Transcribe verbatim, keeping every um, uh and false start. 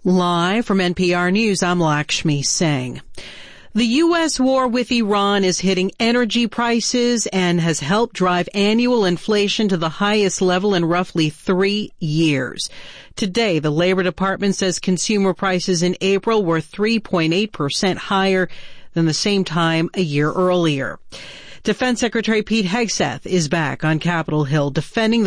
Live from N P R News, I'm Lakshmi Singh. The U S war with Iran is hitting energy prices and has helped drive annual inflation to the highest level in roughly three years. Today, the Labor Department says consumer prices in April were three point eight percent higher than the same time a year earlier. Defense Secretary Pete Hegseth is back on Capitol Hill defending